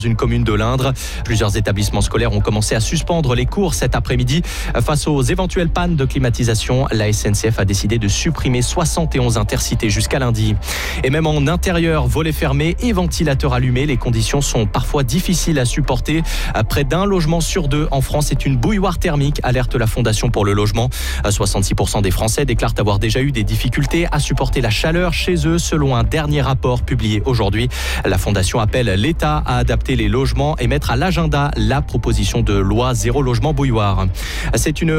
une commune de l'Indre. Plusieurs établissements scolaires ont commencé à suspendre les cours cet après-midi. Face aux éventuelles pannes de climatisation, la SNCF a décidé de supprimer 71 intercités jusqu'à lundi. Et même en intérieur, volets fermés et ventilateurs allumés, les conditions sont parfois difficiles à supporter. Près d'un logement sur deux en France est une bouilloire thermique, alerte la Fondation pour le logement. 66% des Français déclarent avoir déjà eu des difficultés à supporter la chaleur chez eux, selon un dernier rapport publié aujourd'hui. La Fondation appelle l'État à adapter les logements et mettre à l'agenda la proposition de loi zéro logement bouilloire. C'est une